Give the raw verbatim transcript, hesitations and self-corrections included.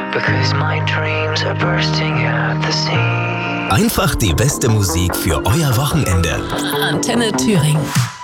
because my dreams are bursting at the seams. Einfach die beste Musik für euer Wochenende. Antenne Thüringen.